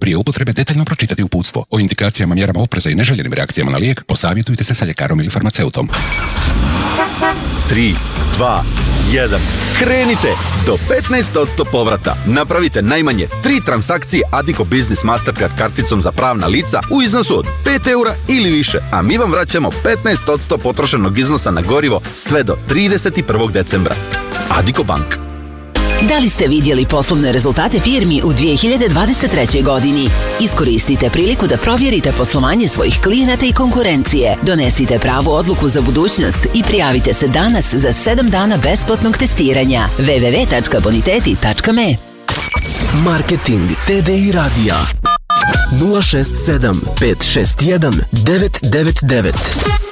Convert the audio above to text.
Prije upotrebe detaljno pročitati uputstvo. O indikacijama, mjerama opreza i neželjenim reakcijama na lijek posavjetujte se sa ljekarom ili farmaceutom. 3, 2, 1. Krenite! Do 15% povrata. Napravite najmanje 3 transakcije Addiko Business Mastercard karticom za pravna lica u iznosu od 5 eura ili više, a mi vam vraćamo 15% potrošenog iznosa na gorivo sve do 31. decembra. Addiko Bank. Da li ste vidjeli poslovne rezultate firmi u 2023. godini? Iskoristite priliku da provjerite poslovanje svojih klijenata i konkurencije. Donesite pravu odluku za budućnost i prijavite se danas za 7 dana besplatnog testiranja. www.boniteti.me. Marketing TDI radija 067 561 999.